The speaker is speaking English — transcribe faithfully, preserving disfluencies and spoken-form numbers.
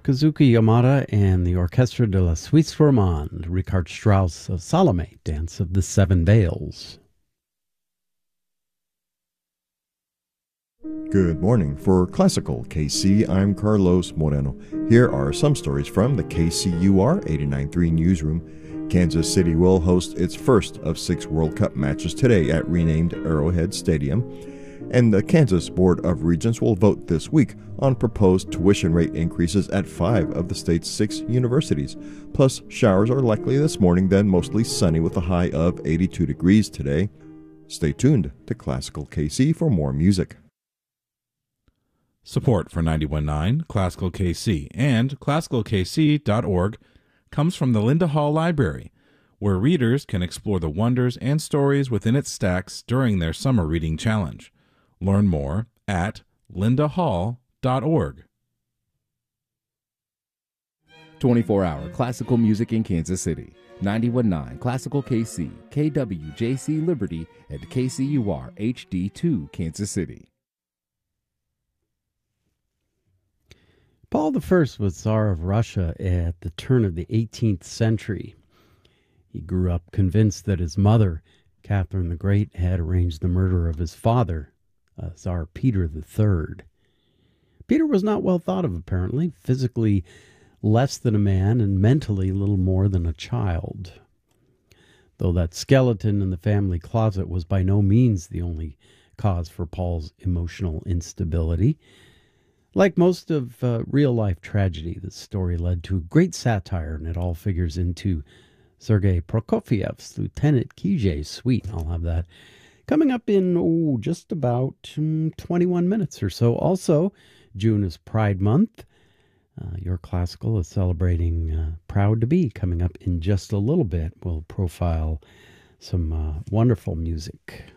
Kazuki Yamada and the Orchestra de la Suisse Romande, Richard Strauss of Salome, Dance of the Seven Veils. Good morning. For Classical K C, I'm Carlos Moreno. Here are some stories from the K C U R eighty-nine point three newsroom. Kansas City will host its first of six World Cup matches today at renamed Arrowhead Stadium. And the Kansas Board of Regents will vote this week on proposed tuition rate increases at five of the state's six universities. Plus, showers are likely this morning, then mostly sunny with a high of eighty-two degrees today. Stay tuned to Classical K C for more music. Support for ninety-one point nine Classical K C and classical k c dot org comes from the Linda Hall Library, where readers can explore the wonders and stories within its stacks during their summer reading challenge. Learn more at linda hall dot org. twenty-four hour classical music in Kansas City. ninety-one point nine Classical K C, K W J C Liberty, and K C U R H D two Kansas City. Paul the First was Tsar of Russia at the turn of the eighteenth century. He grew up convinced that his mother, Catherine the Great, had arranged the murder of his father, uh, Tsar Peter the Third. Peter was not well thought of, apparently, physically less than a man and mentally little more than a child. Though that skeleton in the family closet was by no means the only cause for Paul's emotional instability. Like most of uh, real-life tragedy, the story led to great satire, and it all figures into Sergei Prokofiev's Lieutenant Kijé suite. I'll have that coming up in oh, just about um, twenty-one minutes or so. Also, June is Pride Month. Uh, Your Classical is celebrating uh, Proud to Be coming up in just a little bit. We'll profile some uh, wonderful music.